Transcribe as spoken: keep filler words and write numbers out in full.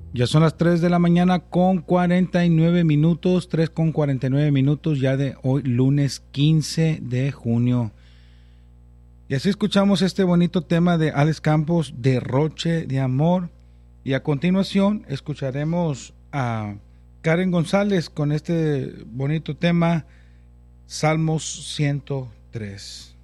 Ya son las tres de la mañana con cuarenta y nueve minutos, tres con cuarenta y nueve minutos ya de hoy, lunes quince de junio. Y así escuchamos este bonito tema de Alex Campos, Derroche de Amor. Y a continuación escucharemos a Karen González con este bonito tema, Salmos ciento tres.